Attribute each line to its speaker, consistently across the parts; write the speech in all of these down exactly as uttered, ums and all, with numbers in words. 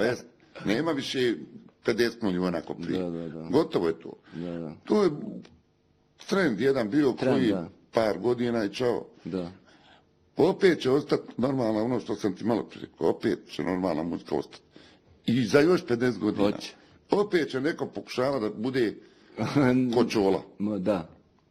Speaker 1: Pa jes, nema više pedeset milijuna ko prije.
Speaker 2: Da, da, da.
Speaker 1: Gotovo je to.
Speaker 2: Da, da.
Speaker 1: To je trend jedan bio
Speaker 2: Trend,
Speaker 1: koji
Speaker 2: da.
Speaker 1: par godina i čao.
Speaker 2: Da.
Speaker 1: Opet će ostati normalna, ono što sam ti malo prije rekao, opet će normalna muzika ostati. I za još pedeset godina.
Speaker 2: Hoće.
Speaker 1: Opet će neko pokušava da bude ko Čola.
Speaker 2: Ma, da.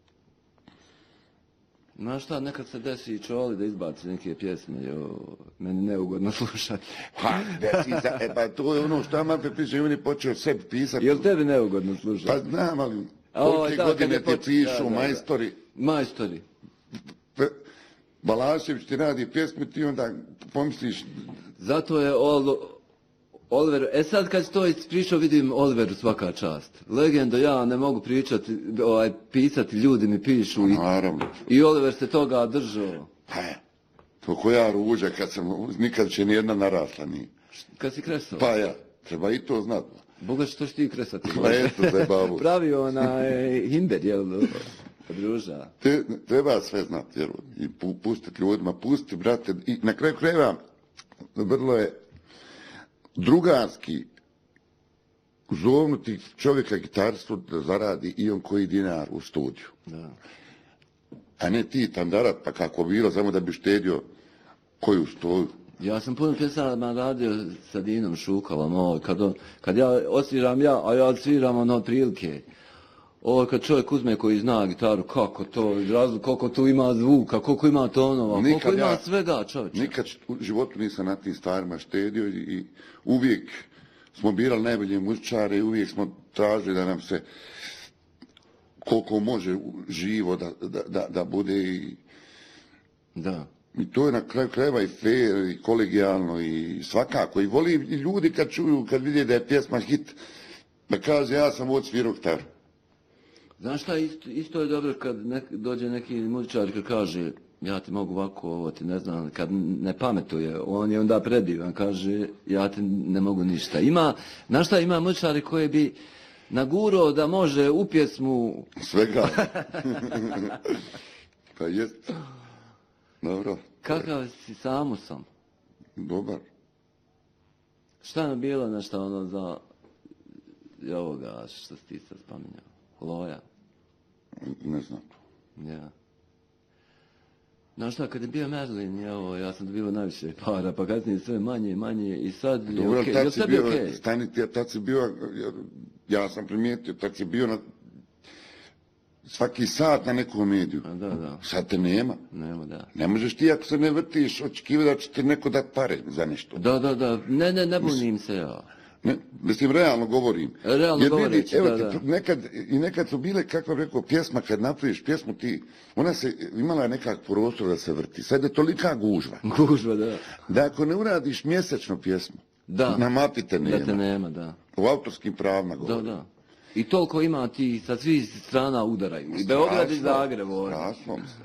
Speaker 2: Znaš šta, nekad se desi i Čoli da izbaci neke pjesme, jo, meni neugodno slušati.
Speaker 1: Ha, desi se, e pa to je ono što ja malo priče, i on je počeo sebi pisati.
Speaker 2: Jel tebi neugodno slušati?
Speaker 1: Pa znam, ali
Speaker 2: O,
Speaker 1: kolike
Speaker 2: da,
Speaker 1: godine
Speaker 2: kad je
Speaker 1: ti
Speaker 2: poč-
Speaker 1: pišu,
Speaker 2: da, da, da.
Speaker 1: majstori.
Speaker 2: Majstori.
Speaker 1: Balašević ti radi pjesme, ti onda pomisliš,
Speaker 2: Zato je Ol, Oliver, e sad kad si to ispričao vidim Oliveru svaka čast. Legenda, ja ne mogu pričati, ovaj, pisati, ljudi mi pišu i,
Speaker 1: naravno,
Speaker 2: i Oliver se toga držao.
Speaker 1: pa to koja ruža kad sam, nikad će nijedna narasla nije.
Speaker 2: Kad si kresao?
Speaker 1: Pa ja, treba i to znati.
Speaker 2: Boga što ćeš ti kresati?
Speaker 1: Pa eto za babu.
Speaker 2: Pravi onaj Himber, jel? Druža.
Speaker 1: Te, treba sve znati, jer, i pu, pustiti ljudima, pustiti, brate, i na kraju krajeva, vrlo je drugarski zovnuti čovjeka gitarstvu da zaradi i on koji dinar u studiju.
Speaker 2: Da.
Speaker 1: A ne ti tandarat, pa kako bilo, samo da bi štedio koju stoju.
Speaker 2: Ja sam puno pjesama radio sa Dinom Šukalom, ovo, kad, on, kad ja osviram ja, a ja sviram ono otprilike. Ovo kad čovjek uzme koji zna gitaru, kako to, razlog, koliko tu ima zvuka, koliko ima tonova,
Speaker 1: Nikad
Speaker 2: koliko ima
Speaker 1: ja-
Speaker 2: svega, čovječe.
Speaker 1: Nikad u životu nisam na tim stvarima štedio i, i uvijek smo birali najbolje muzičare i uvijek smo tražili da nam se koliko može živo da, da, da, da bude i,
Speaker 2: Da.
Speaker 1: i to je na kraju krajeva i fair i kolegijalno i svakako. I voli i ljudi kad čuju, kad vide da je pjesma hit, da kaže ja sam odsvirao gitaru.
Speaker 2: Znaš šta, isto, isto je dobro kad nek, dođe neki muzičar kad kaže ja ti mogu ovako, ovo ti ne znam, kad ne pametuje, on je onda predivan, kaže ja ti ne mogu ništa. Ima, znaš šta, ima muzičari koji bi nagurao da može u pjesmu...
Speaker 1: Svega. Pa jest. Dobro.
Speaker 2: Kakav si Samusom?
Speaker 1: Dobar.
Speaker 2: Šta je bilo nešto ono za i ovoga što si ti sad spominjao? Loja.
Speaker 1: Ne znam.
Speaker 2: Ja. Znaš šta, kad je bio Merlin, je ovo, ja sam dobio najviše para, pa kasnije sve manje i manje i sad je
Speaker 1: Dobro,
Speaker 2: okej.
Speaker 1: tad
Speaker 2: Jel
Speaker 1: si
Speaker 2: tebi
Speaker 1: bio,
Speaker 2: okej?
Speaker 1: stani, tad si bio, ja sam primijetio, tad si bio na svaki sat na nekom mediju.
Speaker 2: A, da, da.
Speaker 1: Sad te nema.
Speaker 2: Nema, da.
Speaker 1: Ne možeš ti, ako se ne vrtiš, očekivati da će ti neko dati pare za nešto.
Speaker 2: Da, da, da. Ne, ne, ne bunim se ja.
Speaker 1: Ne, mislim, realno govorim.
Speaker 2: Realno
Speaker 1: Jer vidi,
Speaker 2: govoreći,
Speaker 1: evo
Speaker 2: da,
Speaker 1: ti,
Speaker 2: da.
Speaker 1: Nekad, i nekad su bile, kako bih rekao, pjesma, kad napraviš pjesmu ti, ona se, imala je nekak prostor da se vrti. Sad je tolika gužva.
Speaker 2: Gužva, da.
Speaker 1: Da ako ne uradiš mjesečno pjesmu,
Speaker 2: Da.
Speaker 1: na mapi te nema.
Speaker 2: Da te nema, da.
Speaker 1: U autorskim pravima
Speaker 2: Da,
Speaker 1: govorim.
Speaker 2: da. I toliko ima ti sa svih strana udaraju. I Beograd i
Speaker 1: Strašno,
Speaker 2: Zagreb, ovo.
Speaker 1: strašno, mislim.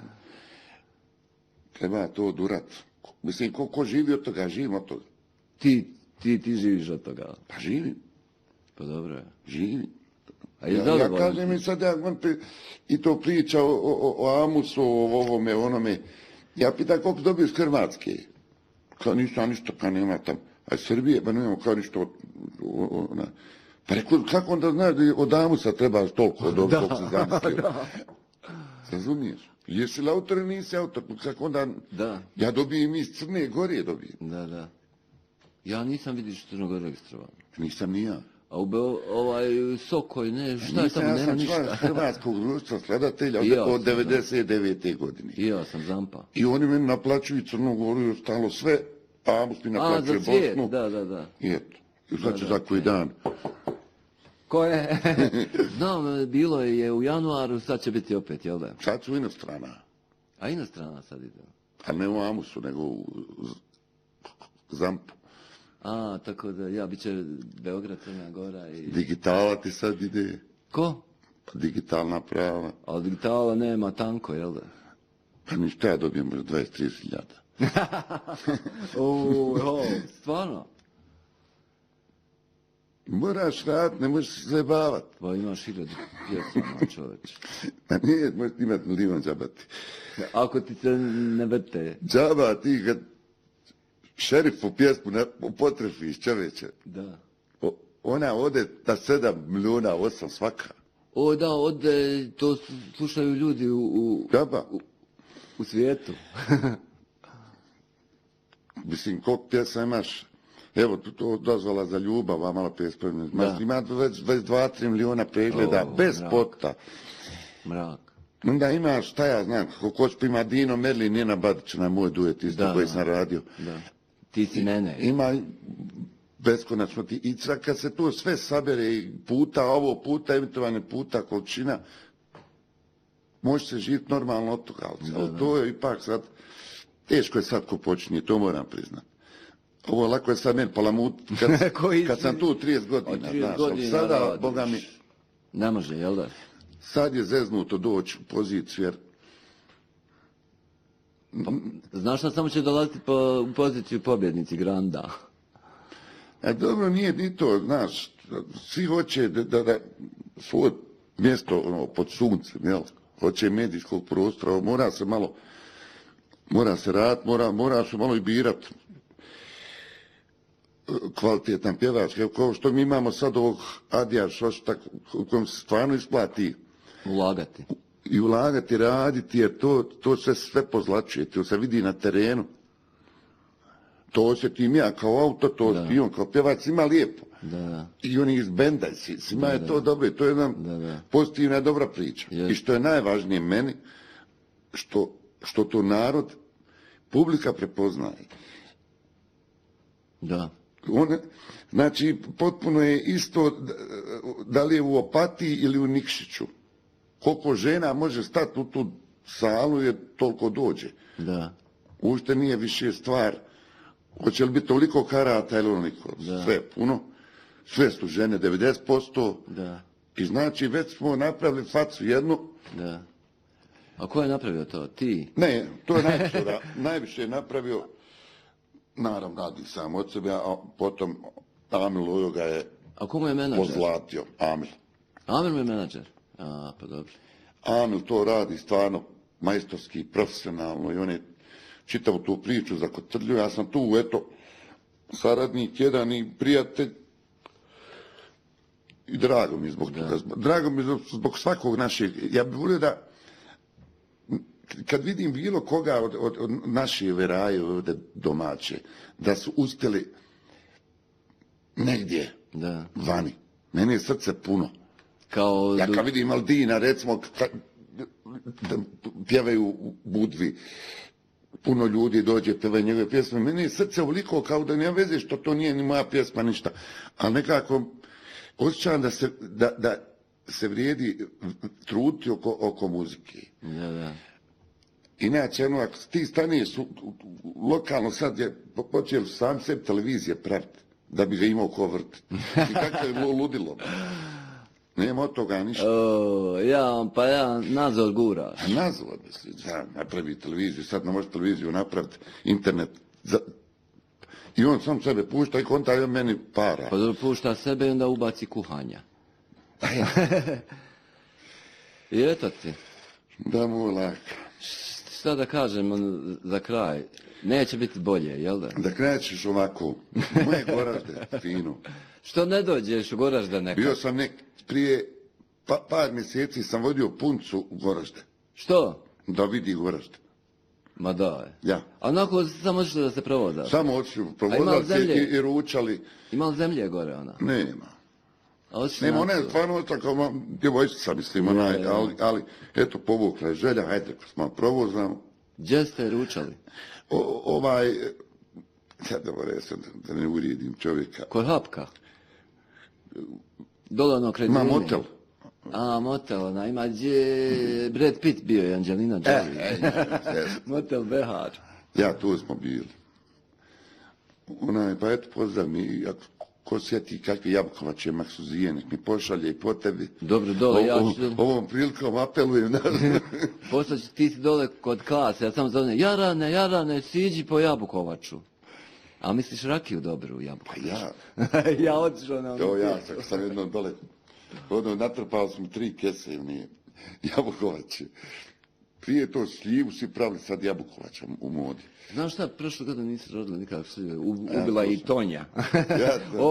Speaker 1: Treba to durat. Mislim, ko, ko živi od toga, živim od toga.
Speaker 2: Ti, ti, ti živiš od toga.
Speaker 1: Pa živim,
Speaker 2: Pa dobro je.
Speaker 1: živim.
Speaker 2: A je
Speaker 1: Ja, ja
Speaker 2: zadovoljan
Speaker 1: kažem
Speaker 2: si?
Speaker 1: i sad, ja, on pri, i to priča o, o, o Amusu, o ovome, onome. Ja pitam koliko dobio iz Hrvatske. Kao ništa, ništa, kao nema tam. A iz Srbije, pa nemamo kao ništa. O, o, ona. Pa rekao, kako onda znaš da je od Amusa trebaš toliko dobro, koliko se zamislio. Razumiješ? Jesi li autor ili nisi autor? Kako onda,
Speaker 2: Da.
Speaker 1: ja dobijem iz Crne Gore, dobijem.
Speaker 2: Da, da. Ja nisam vidiš Crnogor registrovan.
Speaker 1: Nisam ni ja.
Speaker 2: A u Beo, ovaj Sokoj, ne, šta je
Speaker 1: Nisam,
Speaker 2: tamo,
Speaker 1: ja
Speaker 2: nema
Speaker 1: sam
Speaker 2: ništa.
Speaker 1: član Hrvatskog društva skladatelja
Speaker 2: I ja
Speaker 1: od, od
Speaker 2: sam, da.
Speaker 1: devedeset devete godine.
Speaker 2: I ja sam Zampa.
Speaker 1: I oni meni naplaćuju Crnu Goru i ostalo sve, a Amus mi
Speaker 2: A,
Speaker 1: naplaćuje
Speaker 2: za cvijet,
Speaker 1: Bosnu.
Speaker 2: da, da, da.
Speaker 1: I eto. I sad će
Speaker 2: Da,
Speaker 1: za
Speaker 2: da.
Speaker 1: koji dan.
Speaker 2: Ko je? Znam, bilo je u januaru, sad će biti opet, jel da?
Speaker 1: Sad su inostrana.
Speaker 2: A inostrana sad ide.
Speaker 1: A ne u Amusu, nego u Z- Zampu.
Speaker 2: A, tako da, ja, bit će Beograd, Crna Gora i...
Speaker 1: Digitala ti sad ide.
Speaker 2: Ko?
Speaker 1: Pa digitalna prava.
Speaker 2: Ali digitala nema tanko, jel da?
Speaker 1: Pa ništa, ja dobijem možda dvadeset do trideset hiljada.
Speaker 2: O, o, stvarno?
Speaker 1: Moraš raditi, ne možeš se zabavati.
Speaker 2: Pa imaš hiljadu pjesama, čoveč.
Speaker 1: Pa nije, možeš imati milijon džabati.
Speaker 2: Ako ti se ne vrte.
Speaker 1: Džaba ti kad šerifu pjesmu ne upotrebiš, čoveče.
Speaker 2: Da.
Speaker 1: O, ona ode na sedam milijuna, osam svaka.
Speaker 2: O, da, ode, to slušaju ljudi u, u, u, u svijetu.
Speaker 1: Mislim, koliko pjesma imaš? Evo, to dozvala za ljubav, a malo prije spremno. Ima već dvadeset dva tri milijuna pregleda, o, bez mrak. Pota.
Speaker 2: Mrak.
Speaker 1: Onda imaš, šta ja znam, kako hoću ima Dino Merlin, Nina Badić, na moj duet isto da, koji sam radio.
Speaker 2: Da. Ti si mene.
Speaker 1: Ima beskonačno ti. I kad se to sve sabere, puta ovo, puta emitovanje, puta količina, može se živjeti normalno od toga. Ali to je ipak sad, teško je sad ko počinje, to moram priznati. Ovo lako je sad meni palamut, kad, kad sam tu trideset godina, znaš, godina sada, radiš. Boga mi...
Speaker 2: Ne može, jel da?
Speaker 1: Sad je zeznuto doći u poziciju, jer...
Speaker 2: Pa, znaš šta, samo će dolaziti po, u poziciju pobjednici Granda.
Speaker 1: A dobro, nije ni to, znaš, svi hoće da, da, da svoje mjesto ono, pod suncem, jel? Hoće medijskog prostora, mora se malo, mora se raditi, mora, mora se malo i birati kvalitetan pjevač, kao što mi imamo sad ovog Adija Šošta, u kojem se stvarno isplati
Speaker 2: ulagati.
Speaker 1: I ulagati, raditi, jer to, to se sve pozlačuje, to se vidi na terenu. To osjetim ja kao auto, to osjetim on kao pjevač, svima lijepo.
Speaker 2: Da.
Speaker 1: I oni iz benda, svima je to dobro, to je jedna da, da. pozitivna dobra priča. Yes. I što je najvažnije meni, što, što to narod, publika prepoznaje.
Speaker 2: Da.
Speaker 1: On, znači, potpuno je isto da li je u Opatiji ili u Nikšiću. Koliko žena može stati u tu salu jer toliko dođe.
Speaker 2: Da.
Speaker 1: Ušte nije više stvar. Hoće li biti toliko karata ili onoliko? Sve puno. Sve su žene, devedeset posto.
Speaker 2: Da.
Speaker 1: I znači, već smo napravili facu jednu.
Speaker 2: Da. A ko je napravio to? Ti?
Speaker 1: Ne, to je najviše, najviše je napravio, naravno radi sam od sebe, a potom Amil Ojo ga je
Speaker 2: a komu je menadžer?
Speaker 1: Pozlatio. Amil.
Speaker 2: Amil mu je menadžer? A, pa dobro.
Speaker 1: Amil to radi stvarno majstorski, profesionalno i on je čitavu tu priču zakotrljio. Ja sam tu, eto, saradnik jedan i prijatelj i drago mi zbog toga. Drago mi zbog, zbog svakog našeg. Ja bih volio da kad vidim bilo koga od, od, od naše veraje ovdje domaće, da su uspjeli negdje
Speaker 2: da.
Speaker 1: vani. Meni je srce puno.
Speaker 2: Kao...
Speaker 1: Ja kad vidim Aldina, recimo, da pjevaju u Budvi, puno ljudi dođe, pjevaju njegove pjesme, meni je srce ovoliko kao da nema veze što to nije ni moja pjesma, ništa. Ali nekako osjećam da se, da, da se vrijedi truditi oko, oko muzike.
Speaker 2: Da, da.
Speaker 1: Inače, ono, ako ti staneš lokalno, sad je počeli sam sebi televizije praviti, da bi ga imao ko vrt. I kako je ludilo. Nema od toga ništa.
Speaker 2: O, ja, pa ja nadzor guraš.
Speaker 1: A nadzor, misli, da, napravi televiziju, sad ne može televiziju napraviti, internet. Za... I on sam sebe pušta i konta je meni para.
Speaker 2: Pa dobro, pušta sebe i onda ubaci kuhanja. I eto ti.
Speaker 1: Da mu laka.
Speaker 2: Šta da kažem on, za kraj? Neće biti bolje, jel da?
Speaker 1: Da krećeš ovako, moje Goražde, fino.
Speaker 2: Što ne dođeš u Goražde nekako?
Speaker 1: Bio sam nek, prije pa, par mjeseci sam vodio puncu u Goražde.
Speaker 2: Što?
Speaker 1: Da vidi Goražde.
Speaker 2: Ma da je.
Speaker 1: Ja.
Speaker 2: A onako samo otišli da se provoda?
Speaker 1: Samo otišli, provodali se i, i ručali.
Speaker 2: Ima li zemlje gore ona?
Speaker 1: Nema.
Speaker 2: Nema,
Speaker 1: ona je stvarno tako, djevojčica mislim, onaj, ali, ali eto, povukla je želja, hajde, ko smo provozamo.
Speaker 2: Gdje ste ručali?
Speaker 1: O, ovaj, ja da moram sam da ne urijedim čovjeka.
Speaker 2: Kod Hapka? Dole ono kredine?
Speaker 1: Ima motel.
Speaker 2: A, motel, ona ima gdje Brad Pitt bio i Angelina Jolie.
Speaker 1: E, e, e,
Speaker 2: motel Behar.
Speaker 1: Ja, tu smo bili. Onaj, pa eto, pozdrav mi, ako ko sjeti kakvi Jabukovače maksuzije, nek mi pošalje i po tebi.
Speaker 2: Dobro, dole, o, ja ću...
Speaker 1: Ovom prilikom apelujem da...
Speaker 2: Poslaći, ti si dole kod klase, ja sam zovem, Jarane, Jarane, siđi po Jabukovaču. A misliš rakiju dobru u Jabukovaču?
Speaker 1: Pa ja.
Speaker 2: ja otišao na...
Speaker 1: To ja, tako sam jednom dole, ono, natrpao sam tri kese, nije, Jabukovače. Prije to sljivu svi pravili, sad jabukovača u modi.
Speaker 2: Znaš šta, prošle godine nisi rodila nikakve sljive, ubila i Tonja.
Speaker 1: Ja, da.